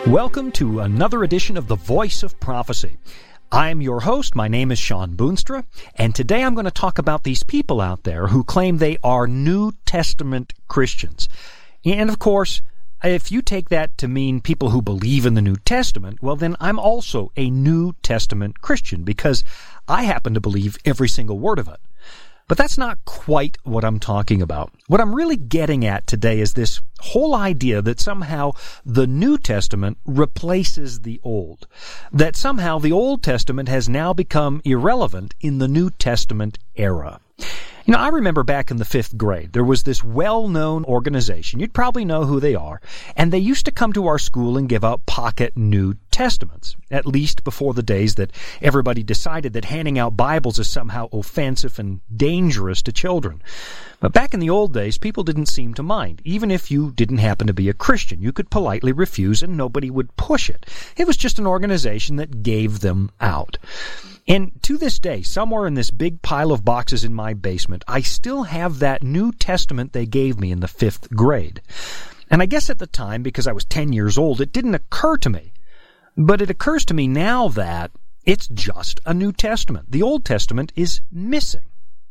Welcome to another edition of The Voice of Prophecy. I'm your host. My name is Sean Boonstra, and today I'm going to talk about these people out there who claim they are New Testament Christians. And of course, if you take that to mean people who believe in the New Testament, well then I'm also a New Testament Christian because I happen to believe every single word of it. But that's not quite what I'm talking about. What I'm really getting at today is this whole idea that somehow the New Testament replaces the Old. That somehow the Old Testament has now become irrelevant in the New Testament era. You know, I remember back in the 5th grade, there was this well-known organization. You'd probably know who they are. And they used to come to our school and give out pocket New Testaments, at least before the days that everybody decided that handing out Bibles is somehow offensive and dangerous to children. But back in the old days, people didn't seem to mind. Even if you didn't happen to be a Christian, you could politely refuse and nobody would push it. It was just an organization that gave them out. And to this day, somewhere in this big pile of boxes in my basement, I still have that New Testament they gave me in the 5th grade. And I guess at the time, because I was 10 years old, it didn't occur to me. But it occurs to me now that it's just a New Testament. The Old Testament is missing.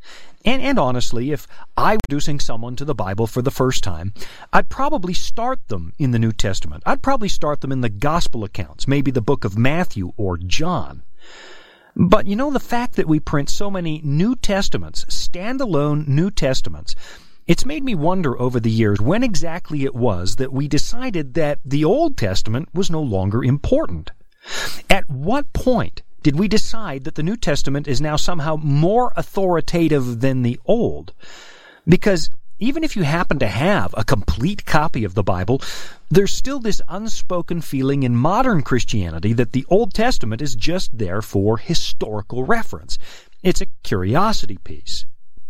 And honestly, if I were introducing someone to the Bible for the first time, I'd probably start them in the New Testament. I'd probably start them in the Gospel accounts, maybe the book of Matthew or John. But you know, the fact that we print so many New Testaments, standalone New Testaments, it's made me wonder over the years when exactly it was that we decided that the Old Testament was no longer important. At what point did we decide that the New Testament is now somehow more authoritative than the Old? Because even if you happen to have a complete copy of the Bible, there's still this unspoken feeling in modern Christianity that the Old Testament is just there for historical reference. It's a curiosity piece.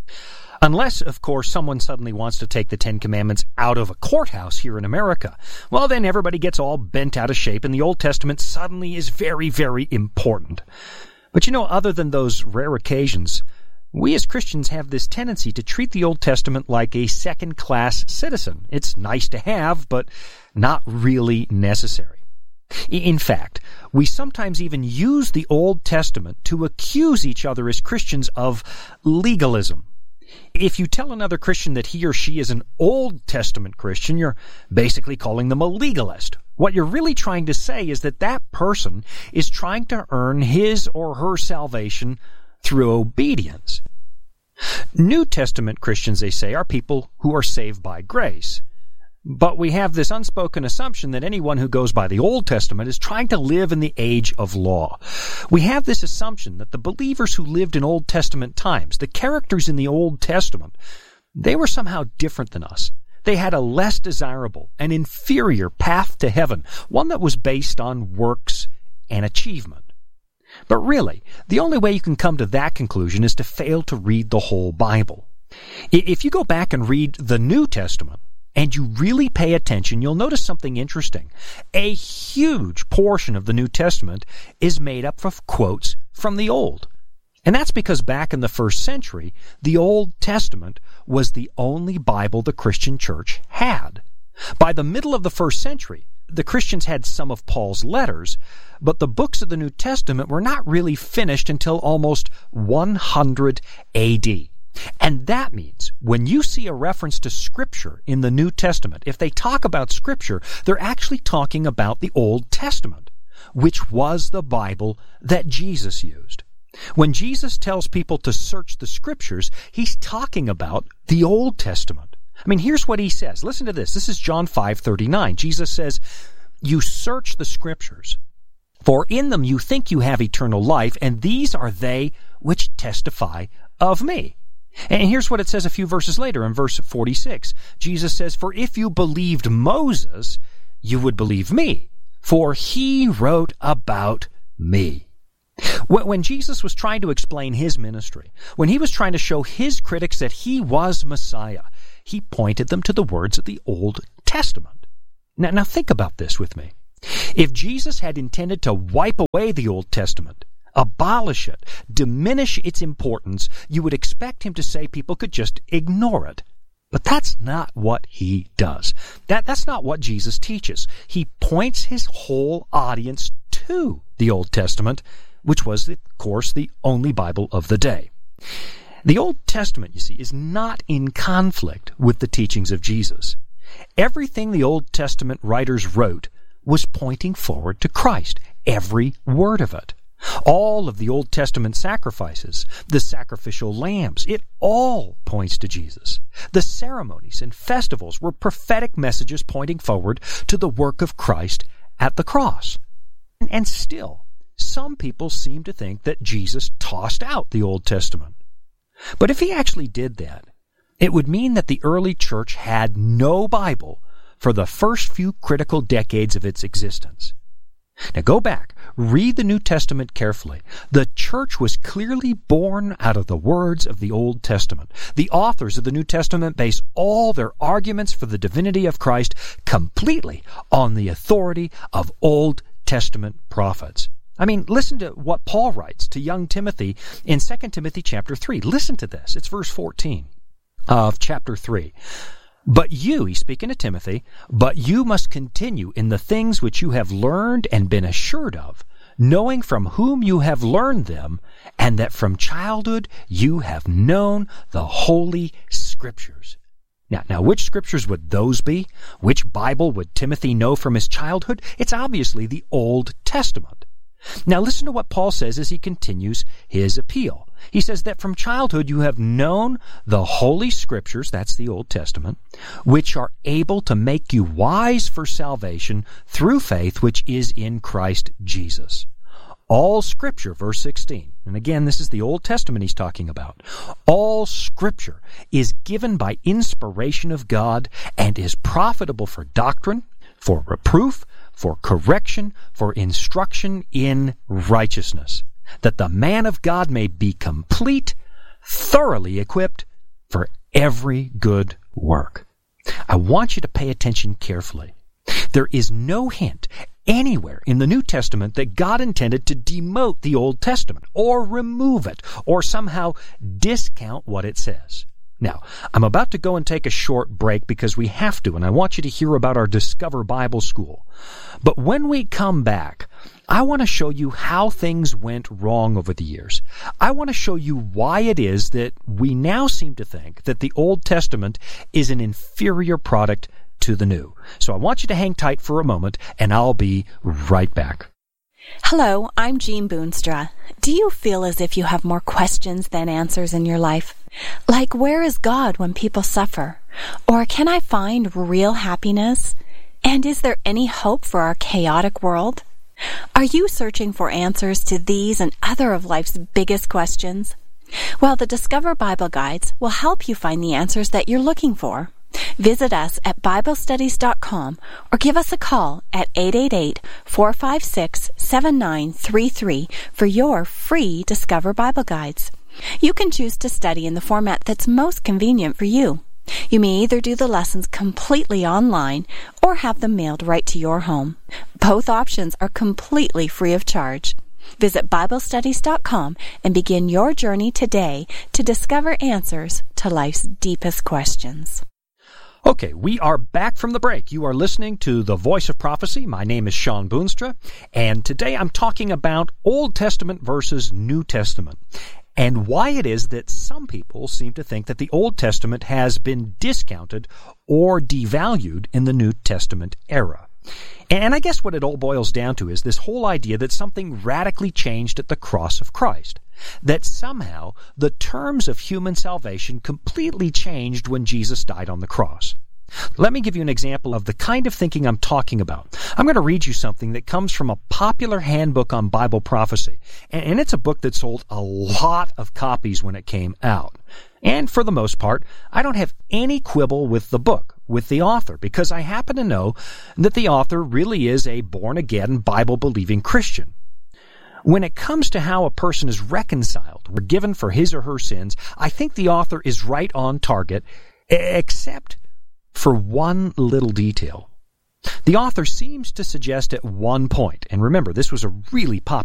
Unless, of course, someone suddenly wants to take the Ten Commandments out of a courthouse here in America. Well, then everybody gets all bent out of shape and the Old Testament suddenly is very, very important. But you know, other than those rare occasions, we as Christians have this tendency to treat the Old Testament like a second-class citizen. It's nice to have, but not really necessary. In fact, we sometimes even use the Old Testament to accuse each other as Christians of legalism. If you tell another Christian that he or she is an Old Testament Christian, you're basically calling them a legalist. What you're really trying to say is that that person is trying to earn his or her salvation through obedience. New Testament Christians, they say, are people who are saved by grace. But we have this unspoken assumption that anyone who goes by the Old Testament is trying to live in the age of law. We have this assumption that the believers who lived in Old Testament times, the characters in the Old Testament, they were somehow different than us. They had a less desirable, an inferior path to heaven, one that was based on works and achievement. But really, the only way you can come to that conclusion is to fail to read the whole Bible. If you go back and read the New Testament, and you really pay attention, you'll notice something interesting. A huge portion of the New Testament is made up of quotes from the Old. And that's because back in the 1st century, the Old Testament was the only Bible the Christian church had. By the middle of the 1st century, the Christians had some of Paul's letters, but the books of the New Testament were not really finished until almost 100 A.D. And that means when you see a reference to Scripture in the New Testament, if they talk about Scripture, they're actually talking about the Old Testament, which was the Bible that Jesus used. When Jesus tells people to search the Scriptures, he's talking about the Old Testament. I mean, here's what he says. Listen to this. This is John 5:39. Jesus says, "You search the Scriptures, for in them you think you have eternal life, and these are they which testify of me." And here's what it says a few verses later in verse 46. Jesus says, "For if you believed Moses, you would believe me, for he wrote about me." When Jesus was trying to explain his ministry, when he was trying to show his critics that he was Messiah, he pointed them to the words of the Old Testament. Now think about this with me. If Jesus had intended to wipe away the Old Testament, abolish it, diminish its importance, you would expect him to say people could just ignore it. But that's not what he does. That's not what Jesus teaches. He points his whole audience to the Old Testament, which was, of course, the only Bible of the day. The Old Testament, you see, is not in conflict with the teachings of Jesus. Everything the Old Testament writers wrote was pointing forward to Christ, every word of it. All of the Old Testament sacrifices, the sacrificial lambs, it all points to Jesus. The ceremonies and festivals were prophetic messages pointing forward to the work of Christ at the cross. And still, some people seem to think that Jesus tossed out the Old Testament. But if he actually did that, it would mean that the early church had no Bible for the first few critical decades of its existence. Now go back, read the New Testament carefully. The church was clearly born out of the words of the Old Testament. The authors of the New Testament base all their arguments for the divinity of Christ completely on the authority of Old Testament prophets. I mean, listen to what Paul writes to young Timothy in 2 Timothy chapter 3. Listen to this. It's verse 14 of chapter 3. But you, he's speaking to Timothy, but you must continue in the things which you have learned and been assured of, knowing from whom you have learned them, and that from childhood you have known the Holy Scriptures. Now, which scriptures would those be? Which Bible would Timothy know from his childhood? It's obviously the Old Testament. Now listen to what Paul says as he continues his appeal. He says that from childhood you have known the Holy Scriptures, that's the Old Testament, which are able to make you wise for salvation through faith which is in Christ Jesus. All Scripture, verse 16, and again this is the Old Testament he's talking about, all Scripture is given by inspiration of God and is profitable for doctrine, for reproof, for correction, for instruction in righteousness, that the man of God may be complete, thoroughly equipped for every good work. I want you to pay attention carefully. There is no hint anywhere in the New Testament that God intended to demote the Old Testament or remove it or somehow discount what it says. Now, I'm about to go and take a short break because we have to, and I want you to hear about our Discover Bible School. But when we come back, I want to show you how things went wrong over the years. I want to show you why it is that we now seem to think that the Old Testament is an inferior product to the New. So I want you to hang tight for a moment, and I'll be right back. Hello, I'm Jean Boonstra. Do you feel as if you have more questions than answers in your life? Like, where is God when people suffer? Or can I find real happiness? And is there any hope for our chaotic world? Are you searching for answers to these and other of life's biggest questions? Well, the Discover Bible Guides will help you find the answers that you're looking for. Visit us at BibleStudies.com or give us a call at 888-456-7933 for your free Discover Bible Guides. You can choose to study in the format that's most convenient for you. You may either do the lessons completely online or have them mailed right to your home. Both options are completely free of charge. Visit BibleStudies.com and begin your journey today to discover answers to life's deepest questions. Okay, we are back from the break. You are listening to The Voice of Prophecy. My name is Sean Boonstra, and today I'm talking about Old Testament versus New Testament, and why it is that some people seem to think that the Old Testament has been discounted or devalued in the New Testament era. And I guess what it all boils down to is this whole idea that something radically changed at the cross of Christ. That somehow the terms of human salvation completely changed when Jesus died on the cross. Let me give you an example of the kind of thinking I'm talking about. I'm going to read you something that comes from a popular handbook on Bible prophecy. And it's a book that sold a lot of copies when it came out. And for the most part, I don't have any quibble with the book, with the author, because I happen to know that the author really is a born-again, Bible-believing Christian. When it comes to how a person is reconciled or given for his or her sins, I think the author is right on target, except for one little detail. The author seems to suggest at one point, and remember, this was a really popular